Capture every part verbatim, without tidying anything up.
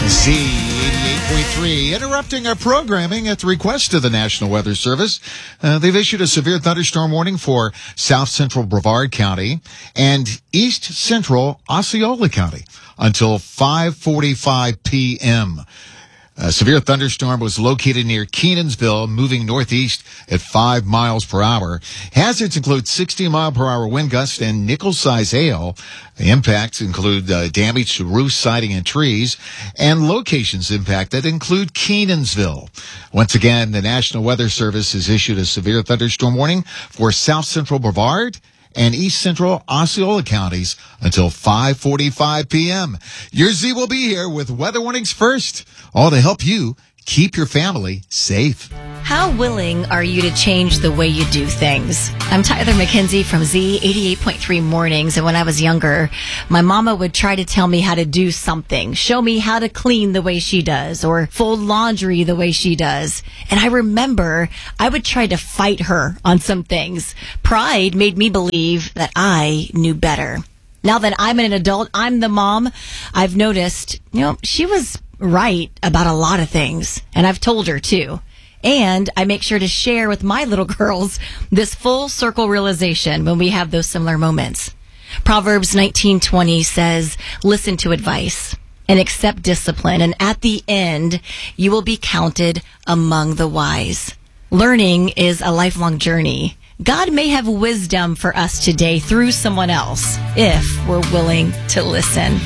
Z eighty-eight point three, interrupting our programming at the request of the National Weather Service. Uh, they've issued a severe thunderstorm warning for south central Brevard County and east central Osceola County until five forty-five p.m. A severe thunderstorm was located near Kenansville, moving northeast at five miles per hour. Hazards include sixty mile per hour wind gusts and nickel-size hail. The impacts include uh, damage to roofs, siding, and trees, and locations impacted include Kenansville. Once again, the National Weather Service has issued a severe thunderstorm warning for south central Brevard and east central Osceola counties until five forty-five p.m. Your Z will be here with weather warnings first, all to help you keep your family safe. How willing are you to change the way you do things? I'm Tyler McKenzie from Z eighty-eight point three Mornings, and when I was younger, my mama would try to tell me how to do something, show me how to clean the way she does, or fold laundry the way she does. And I remember I would try to fight her on some things. Pride made me believe that I knew better. Now that I'm an adult, I'm the mom, I've noticed, you know, she was right about a lot of things, and I've told her too. And I make sure to share with my little girls this full circle realization when we have those similar moments. Proverbs nineteen twenty says, listen to advice and accept discipline, and at the end, you will be counted among the wise. Learning is a lifelong journey. God may have wisdom for us today through someone else if we're willing to listen.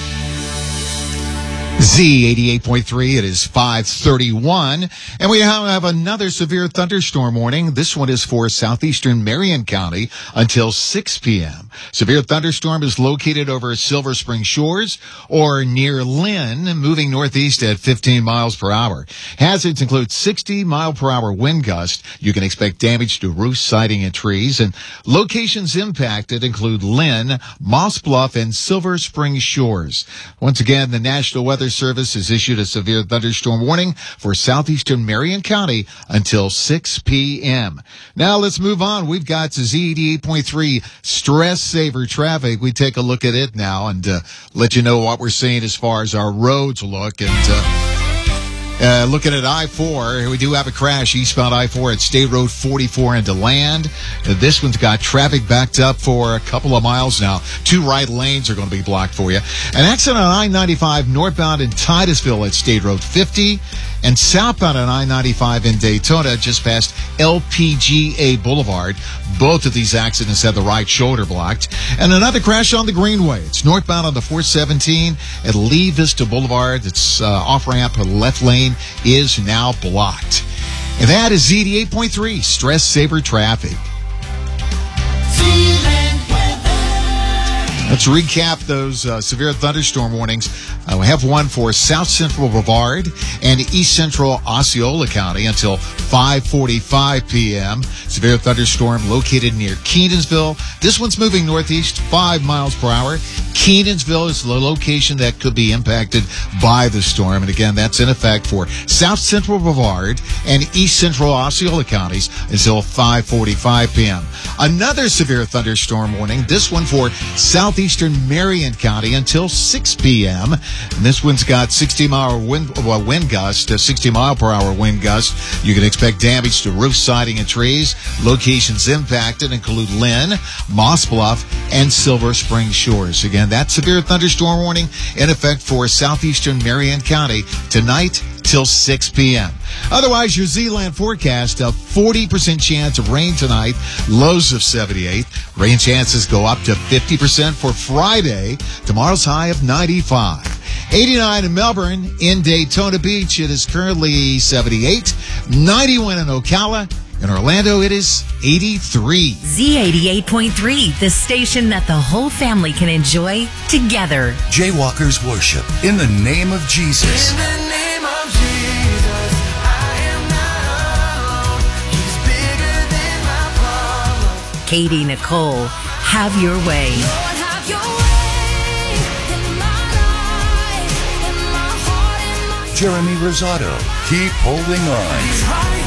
Z eighty-eight point three, it is five thirty-one, and we now have another severe thunderstorm warning. This one is for southeastern Marion County until six p.m. Severe thunderstorm is located over Silver Spring Shores or near Lynn, moving northeast at fifteen miles per hour. Hazards include sixty mile per hour wind gust. You can expect damage to roofs, siding, and trees, and locations impacted include Lynn, Moss Bluff, and Silver Spring Shores. Once again, the National Weather Service has issued a severe thunderstorm warning for southeastern Marion County until six p.m. Now let's move on. We've got Z eighty-eight point three stress saver traffic. We take a look at it now and uh, let you know what we're seeing as far as our roads look. And uh, uh, looking at I four, we do have a crash eastbound I four at State Road forty-four into Land. Uh, this one's got traffic backed up for a couple of miles now. Two right lanes are going to be blocked for you. An accident on I ninety-five northbound in Titusville at State Road fifty, and southbound on I ninety-five in Daytona just past L P G A Boulevard. Both of these accidents had the right shoulder blocked. And another crash on the Greenway. It's northbound on the four seventeen at Lee Vista Boulevard. It's uh, off-ramp. The left lane is now blocked. And that is Z eighty-eight point three Stress Saver Traffic. Let's recap those uh, severe thunderstorm warnings. Uh, we have one for south central Brevard and east central Osceola County until five forty-five p.m. Severe thunderstorm located near Kenansville. This one's moving northeast five miles per hour. Kenansville is the location that could be impacted by the storm. And again, that's in effect for south central Brevard and east central Osceola counties until five forty-five p.m. Another severe thunderstorm warning, this one for southeastern Marion County until six p.m. And this one's got sixty mile wind, well, wind gust, a sixty mile per hour wind gust. You can expect damage to roof, siding, and trees. Locations impacted include Lynn, Moss Bluff, and Silver Spring Shores. Again, that severe thunderstorm warning in effect for southeastern Marion County tonight till six p.m. Otherwise, your Z-Land forecast, a forty percent chance of rain tonight, lows of seventy-eight. Rain chances go up to fifty percent for Friday. Tomorrow's high of ninety-five. eighty-nine in Melbourne. In Daytona Beach, it is currently seventy-eight. ninety-one in Ocala. In Orlando, it is eighty-three. Z eighty-eight point three, the station that the whole family can enjoy together. Jaywalkers worship in the name of Jesus. In the name of Jesus, I am not alone. He's bigger than my problems. Katie Nicole, have your way. Lord, have your way in my life, in my heart, in my Jeremy Rosado, keep holding on. He's right